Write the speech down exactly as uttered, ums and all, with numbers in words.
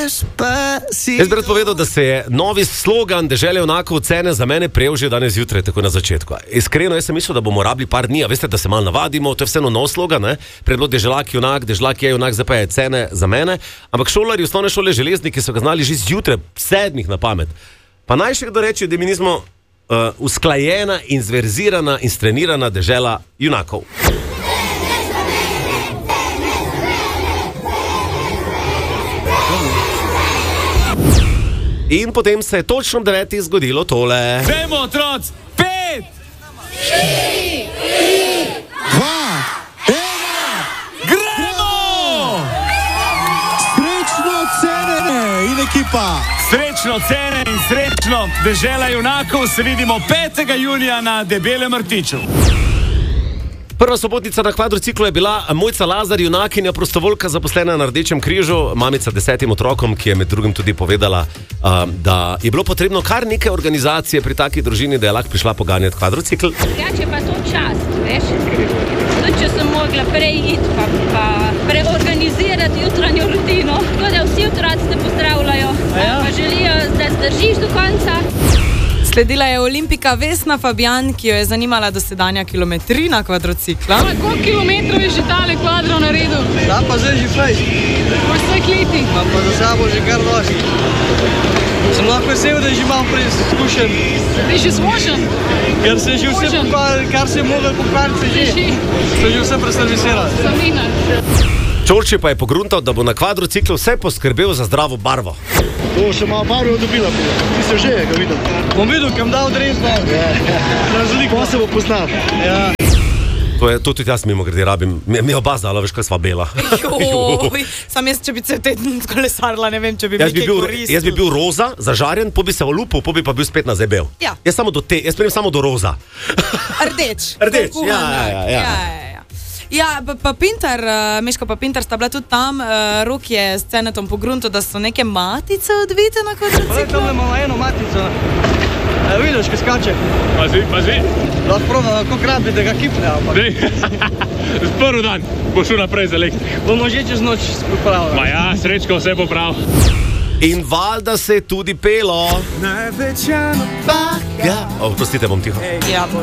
Jaz bi rad povedal, da se je novi slogan Dežele junakov cene za mene prejel že danes zjutraj, tako na začetku. Iskreno, jaz sem mislil, da bomo rabili par dni, a veste, da se malo navadimo, to je vseeno nov slogan, ne? Predlo Deželak junak, Deželak je junak, zdaj pa je cene za mene. Ampak šolari osnovne šole Železniki so ga znali že zjutraj, sedmih na pamet. Pa naj še kdo reče, da mi nismo uh, usklajena, inzverzirana in strenirana dežela junakov. In potem se je točno ob devetih zgodilo tole. Gremo, otroci! Pet! Štiri! Tri! Dva! Ena! Gremo! Srečno Cene in ekipa! Srečno Cene in srečno Dežela junakov se vidimo petega junija na Debelem rtiču. Prva sobotnica na kvadrociklu je bila Mojca Lazar, junakinja prostovoljka zaposlena na Rdečem križu, mamica desetim otrokom, ki je med drugim tudi povedala, uh, da je bilo potrebno kar nekaj organizacije pri taki družini, da je lahko prišla poganjati kvadrocikl. Ja, če pa to čast, veš, tudi če sem mogla prej iti pa, pa preorganizirati jutranjo rutino, tako da vsi otroci te pozdravljajo, ja. Pa želijo, da zdržiš do konca. Sledila je olimpika Vesna Fabjan, ki jo je zanimala dosedanja kilometrina kvadrocikla. Koliko kilometrov je že tale kvadro naredil? Da pa zdaj že fajn. Po vseh letih. Pa pa za sabo že kar dosti. Sem lahko vesel, da je že malo preizkušen. Ti že smožen? Ker se že vse pokvaril, kar se je mogel pokvariti, se že. Se že vse preservisirali. Samina. Čorči pa je pogruntal, da bo na kvadrociklu vse poskrbel za zdravo barvo. To še malo barvo dobila, ti se že ga videl. Bom videl, kam dal dres dal. Razliko. Pa se bo poznal. Ja. To je to tudi jaz mimo grede rabim. Mi, mi oba zdala, veš, kaj sva bela. Joj, sam jaz, če bi se teden kolesarila, ne vem, če bi jaz mi bi kaj bil, koristil. jaz bi bil roza, zažarjen, po bi se volupil, po bi pa bil spet nazaj bel. Ja. Jaz samo do te, jaz spremem samo do roza. Rdeč. Rdeč, Kuhana. ja, ja, ja, ja. ja, ja, ja. Ja, pa, pa Pintar, uh, Meško pa Pintar sta bila tudi tam, uh, Rok je s Cenetom pogruntal, da so neke matice odvite na Pa le kvadrociklu. tam imamo eno matico. E, vidiš, kaj skače. Pazi, pazi. Lahko proba, kako krabi, da ga kipne, ampak. Prvi dan bo šel naprej z elektriko. Bomo že čez noč pripravljali. Ma ja, Srečko, vse bo prav. In valjda se je tudi pelo. Največja Ja, oprostite, bom tiho. Ja, bo.